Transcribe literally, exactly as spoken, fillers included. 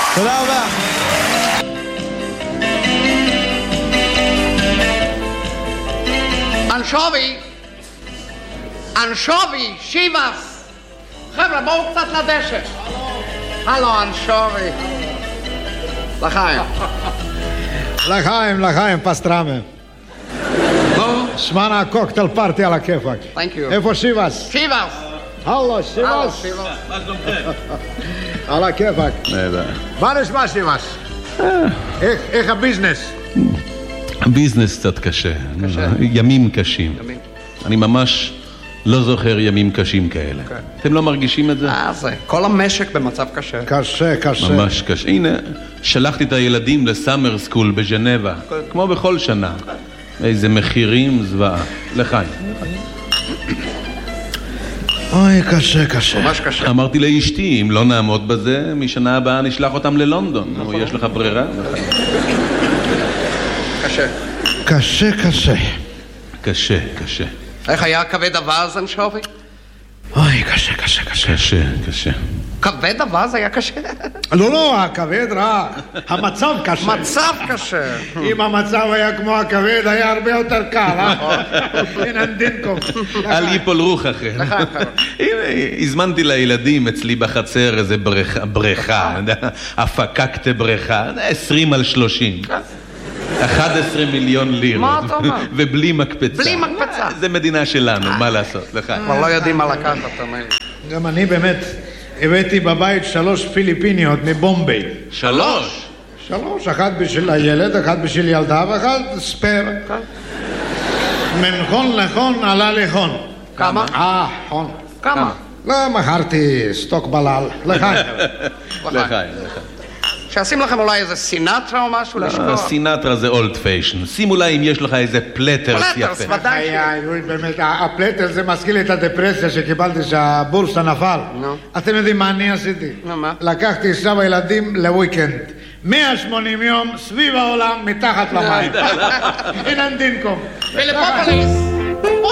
תודה רבה. אנשובי, אנשובי, שיבס. חבר'ה, בואו קצת לדשא. הלו, אנשובי. לחיים. לחיים, לחיים, פסטרמה. נו? שמענה קוקטייל פארטי על הכיפק. Thank you. איפה שיבס? שיבס. הלו, הלו, שיבס. שיבס. על הכיפק. מה נשמע שיבס? איך- איך הביזנס? הביזנס קצת קשה. קשה. ימים קשים. ימים. אני ממש לא זוכר ימים קשים כאלה. אתם לא מרגישים את זה? אה, זה. כל המשק במצב קשה. קשה, קשה. ממש קשה. הנה, שלחתי את הילדים לסאמר סקול בז'נבה, כמו בכל שנה. איזה מחירים זוועה. לחיים. אוי, קשה, קשה. ממש קשה. אמרתי לאשתי, אם לא נעמוד בזה, משנה הבאה נשלח אותם ללונדון. נו, יש לך ברירה? קשה. קשה, קשה. קשה, קשה. איך היה כבד אווז, אנשובי? אוי, קשה, קשה, קשה. קשה, קשה. כבד אווז היה קשה? לא, לא, הכבד רע. המצב קשה. מצב קשה. אם המצב היה כמו הכבד, היה הרבה יותר קל, אה? הנה דינקום. אל ייפול רוחכם. לחיים, חבר'ה. הנה, הזמנתי לילדים אצלי בחצר איזה בריכה, בריכה, הפקקת בריכה, עשרים על שלושים. אחד עשר מיליון לירות. מה אתה אומר? ובלי מקפצה. בלי מקפצה. זה מדינה שלנו, מה לעשות? לך. כבר לא יודעים מה לקחת, אתה אומר. גם אני באמת הבאתי בבית שלוש פיליפיניות מבומביי. שלוש. שלוש, אחת בשביל הילד, אחת בשביל ילדה ואחת ספייר. מנחון לחון עלה לחון. כמה? אה, חון. כמה? לא, מכרתי סטוק בלל. לחיים. לחיים, לחיים. שעשים לכם אולי איזה סינטרה או משהו לשמוע? סינטרה זה אולד פיישן. שים אולי אם יש לך איזה פלטרס פלטרס, יפה. ודאי ש... איי, אוי, באמת, הפלטר זה מזכיר לי את הדפרסיה שקיבלתי שהבורסה נפל. נו. אתם יודעים מה אני עשיתי? נו, מה? לקחתי עכשיו הילדים לוויקנד. מאה ושמונים יום סביב העולם מתחת למים. הנה דינקום. ולפופוליס.